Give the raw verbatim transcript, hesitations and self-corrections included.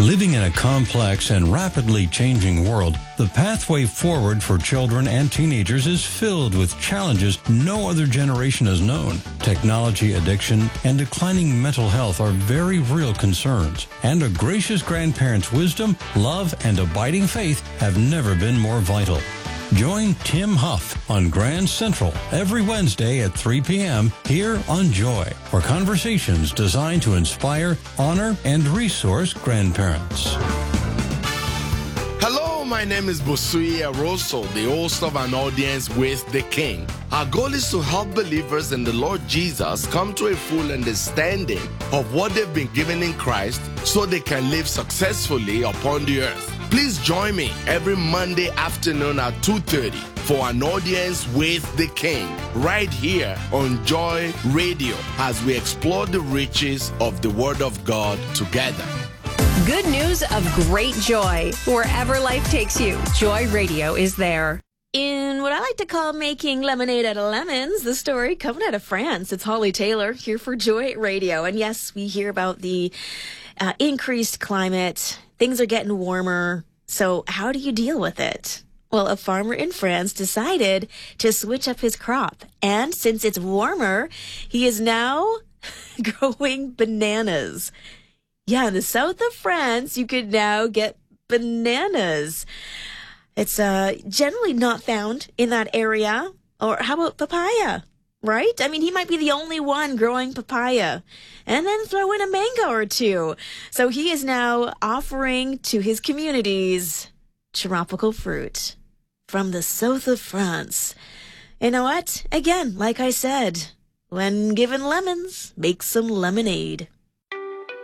Living in a complex and rapidly changing world, the pathway forward for children and teenagers is filled with challenges no other generation has known. Technology addiction and declining mental health are very real concerns, and a gracious grandparent's wisdom, love, and abiding faith have never been more vital. Join Tim Huff on Grand Central every Wednesday at three p.m. here on Joy for conversations designed to inspire, honor, and resource grandparents. Hello, my name is Bosui Aroso, the host of An Audience with the King. Our goal is to help believers in the Lord Jesus come to a full understanding of what they've been given in Christ so they can live successfully upon the earth. Please join me every Monday afternoon at two thirty for An Audience with the King, right here on Joy Radio, as we explore the riches of the Word of God together. Good news of great joy. Wherever life takes you, Joy Radio is there. In what I like to call making lemonade out of lemons, the story coming out of France. It's Holly Taylor here for Joy Radio. And yes, we hear about the uh, increased climate. Things are getting warmer. So how do you deal with it? Well, a farmer in France decided to switch up his crop. And since it's warmer, he is now growing bananas. Yeah, in the south of France, you could now get bananas. It's uh, generally not found in that area. Or how about papaya? Right? I mean, he might be the only one growing papaya. And then throw in a mango or two. So he is now offering to his communities tropical fruit from the south of France. You know what? Again, like I said, when given lemons, make some lemonade.